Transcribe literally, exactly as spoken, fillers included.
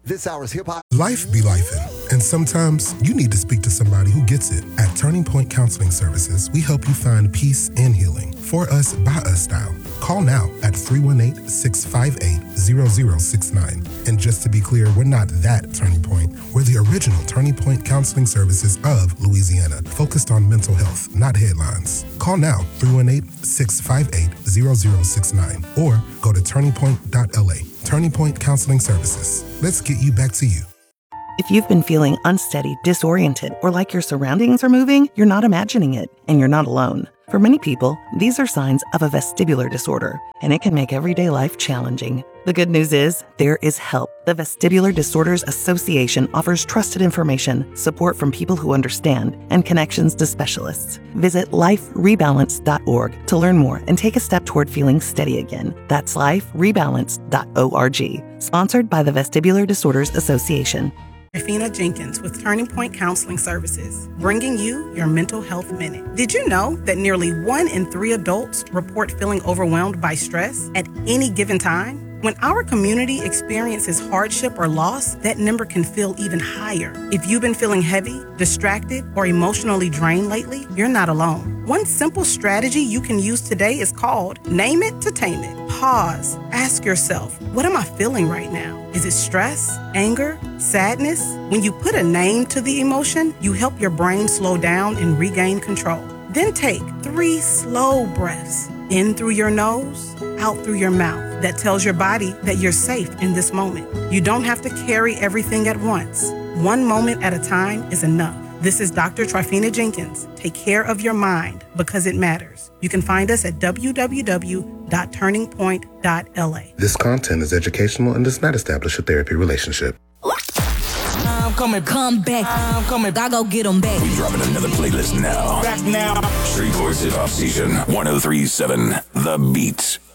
This hour's hip-hop. Life be lifing, and sometimes you need to speak to somebody who gets it. At Turning Point Counseling Services, we help you find peace and healing. For us, by us style. Call now at three one eight, six five eight, zero zero six nine. And just to be clear, we're not that Turning Point. We're the original Turning Point Counseling Services of Louisiana, focused on mental health, not headlines. Call now, three one eight, six five eight, zero zero six nine, or go to turning point dot l a. Turning Point Counseling Services. Let's get you back to you. If you've been feeling unsteady, disoriented, or like your surroundings are moving, you're not imagining it, and you're not alone. For many people, these are signs of a vestibular disorder, and it can make everyday life challenging. The good news is, there is help. The Vestibular Disorders Association offers trusted information, support from people who understand, and connections to specialists. Visit life rebalance dot org to learn more and take a step toward feeling steady again. That's life rebalance dot org. Sponsored by the Vestibular Disorders Association. Trifina Jenkins with Turning Point Counseling Services, bringing you your Mental Health Minute. Did you know that nearly one in three adults report feeling overwhelmed by stress at any given time? When our community experiences hardship or loss, that number can feel even higher. If you've been feeling heavy, distracted, or emotionally drained lately, you're not alone. One simple strategy you can use today is called Name It to Tame It. Pause. Ask yourself, what am I feeling right now? Is it stress, anger, sadness? When you put a name to the emotion, you help your brain slow down and regain control. Then take three slow breaths. In through your nose, out through your mouth. That tells your body that you're safe in this moment. You don't have to carry everything at once. One moment at a time is enough. This is Doctor Trifina Jenkins. Take care of your mind because it matters. You can find us at w w w dot turning point dot l a. This content is educational and does not establish a therapy relationship. I'm coming, come back. I'm coming, I go get them back. We dropping another playlist now. Back now. Street Boys Hip Hop Station one oh three point seven The Beat.